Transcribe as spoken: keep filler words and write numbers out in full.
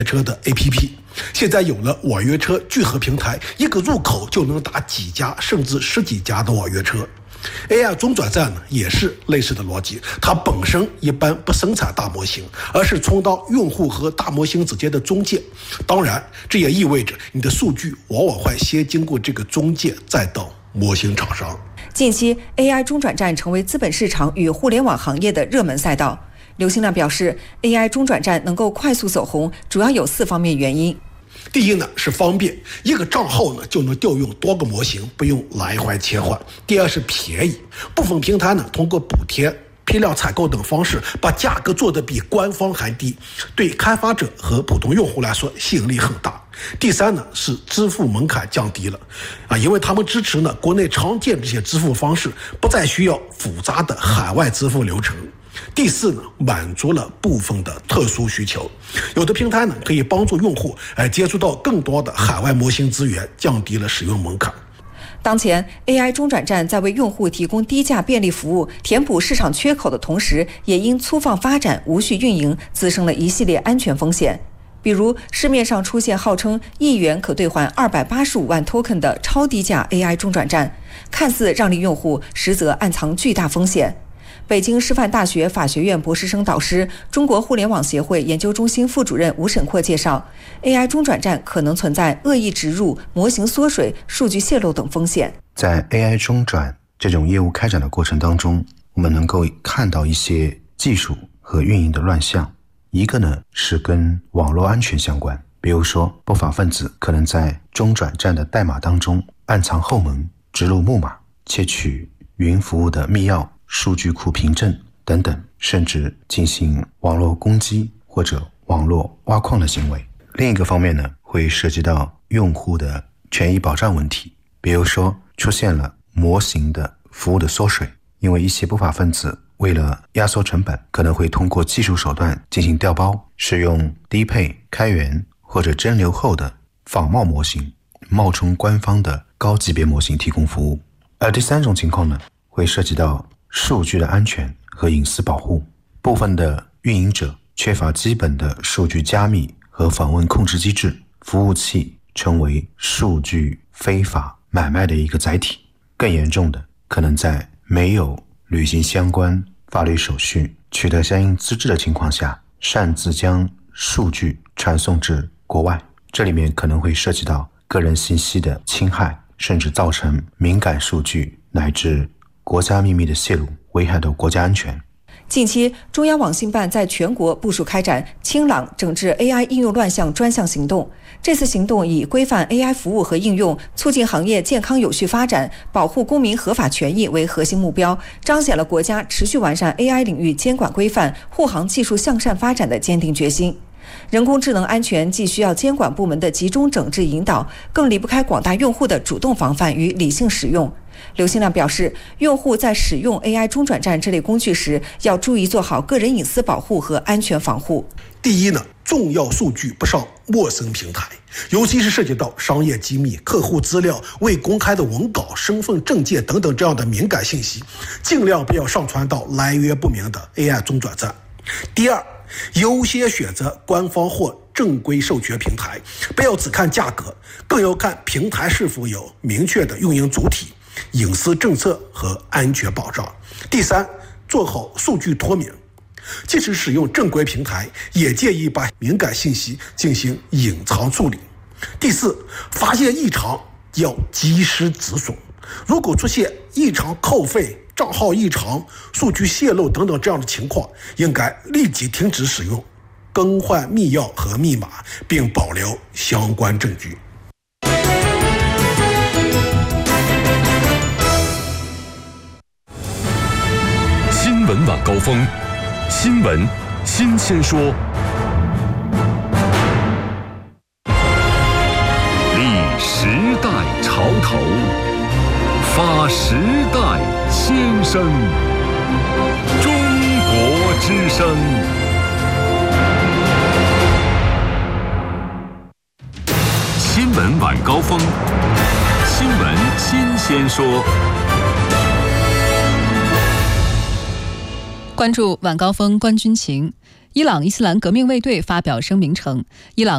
车的 A P P， 现在有了网约车聚合平台，一个入口就能打几家甚至十几家的网约车。A I 中转站呢也是类似的逻辑，它本身一般不生产大模型，而是充当用户和大模型之间的中介。当然，这也意味着你的数据往往会先经过这个中介，再到模型厂商。 近期 A I 中转站成为资本市场与互联网行业的热门赛道。刘兴亮表示 ，A I 中转站能够快速走红，主要有四方面原因。 第一呢是方便，一个账号呢就能调用多个模型，不用来回切换。第二是便宜，部分平台呢通过补贴、批量采购等方式，把价格做得比官方还低，对开发者和普通用户来说吸引力很大。第三呢是支付门槛降低了，啊，因为他们支持呢国内常见这些支付方式，不再需要复杂的海外支付流程。第四呢，满足了部分的特殊需求，有的平台呢可以帮助用户哎接触到更多的海外模型资源，降低了使用门槛。 当前 A I 中转站在为用户提供低价便利服务，填补市场缺口的同时，也因粗放发展、无序运营，滋生了一系列安全风险。比如，市面上出现号称一元可兑换二百八十五万 token 的超低价 A I 中转站，看似让利用户，实则暗藏巨大风险。北京师范大学法学院博士生导师、中国互联网协会研究中心副主任吴沈阔介绍 ，A I 中转站可能存在恶意植入、模型缩水、数据泄露等风险。 在 A I 中转这种业务开展的过程当中，我们能够看到一些技术和运营的乱象。一个呢是跟网络安全相关，比如说不法分子可能在中转站的代码当中暗藏后门、植入木马、窃取云服务的密钥、数据库凭证等等，甚至进行网络攻击或者网络挖矿的行为。另一个方面呢，会涉及到用户的权益保障问题，比如说出现了模型的服务的缩水，因为一些不法分子为了压缩成本，可能会通过技术手段进行调包，使用低配、开源或者蒸馏后的仿冒模型，冒充官方的高级别模型提供服务。而第三种情况呢，会涉及到数据的安全和隐私保护，部分的运营者缺乏基本的数据加密和访问控制机制，服务器成为数据非法买卖的一个载体。更严重的，可能在没有履行相关法律手续、取得相应资质的情况下，擅自将数据传送至国外，这里面可能会涉及到个人信息的侵害，甚至造成敏感数据乃至国家秘密的泄露，危害到国家安全。 近期，中央网信办在全国部署开展清朗整治 A I 应用乱象专项行动。这次行动以规范 A I 服务和应用，促进行业健康有序发展，保护公民合法权益为核心目标，彰显了国家持续完善 A I 领域监管规范、护航技术向善发展的坚定决心。人工智能安全既需要监管部门的集中整治引导，更离不开广大用户的主动防范与理性使用。刘兴亮表示，用户在使用 A I 中转站这类工具时，要注意做好个人隐私保护和安全防护。 第一呢，重要数据不上陌生平台，尤其是涉及到商业机密、客户资料、未公开的文稿、身份证件等等这样的敏感信息，尽量不要上传到来源不明的 A I 中转站。第二，优先选择官方或正规授权平台，不要只看价格，更要看平台是否有明确的运营主体、隐私政策和安全保障。第三，做好数据脱敏，即使使用正规平台，也建议把敏感信息进行隐藏处理。第四，发现异常要及时止损，如果出现异常扣费、账号异常、数据泄露等等这样的情况，应该立即停止使用，更换密钥和密码，并保留相关证据。 新闻晚高峰，新闻新鲜说，立时代潮头，发时代先声，中国之声。新闻晚高峰，新闻新鲜说。 关注晚高峰，观军情。伊朗伊斯兰革命卫队发表声明称，伊朗